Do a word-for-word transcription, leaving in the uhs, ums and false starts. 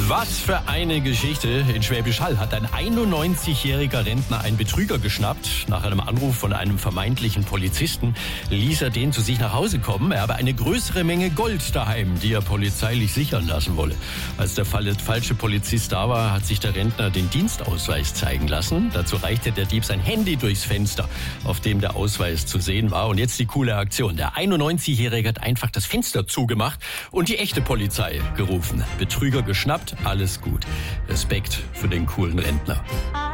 Was für eine Geschichte. In Schwäbisch Hall hat ein einundneunzigjähriger Rentner einen Betrüger geschnappt. Nach einem Anruf von einem vermeintlichen Polizisten ließ er den zu sich nach Hause kommen. Er habe eine größere Menge Gold daheim, die er polizeilich sichern lassen wolle. Als der falsche Polizist da war, hat sich der Rentner den Dienstausweis zeigen lassen. Dazu reichte der Dieb sein Handy durchs Fenster, auf dem der Ausweis zu sehen war. Und jetzt die coole Aktion. Der einundneunzigjährige hat einfach das Fenster zugemacht und die echte Polizei gerufen. Betrüger geschnappt, alles gut. Respekt für den coolen Rentner.